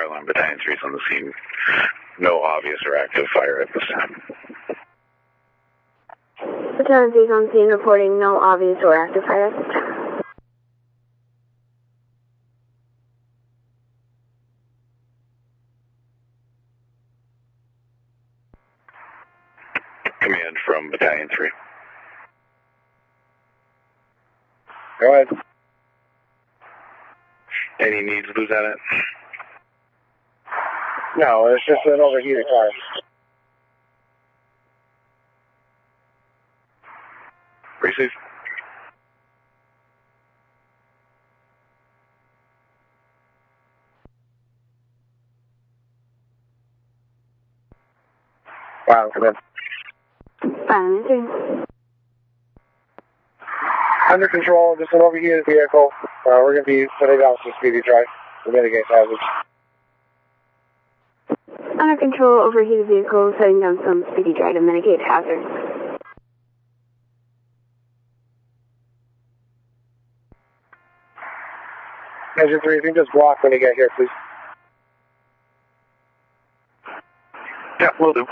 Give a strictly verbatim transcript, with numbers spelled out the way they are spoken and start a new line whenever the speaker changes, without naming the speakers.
Fire alarm, Battalion three is on the scene. No obvious or active fire at this time.
Battalion three is on scene, reporting no obvious or active fire at this time.
Command from Battalion three.
Go ahead.
Any needs, Lieutenant?
No, it's just an overheated car.
Receive.
Wow, come in.
Battalion three.
Under control, just an overheated vehicle. Uh, we're going to be putting out some speedy drive to mitigate hazards.
Under control, overheated vehicle, setting down some speedy drive to mitigate hazards.
Engine three, if you can just block when you get here, please.
Yeah, will do.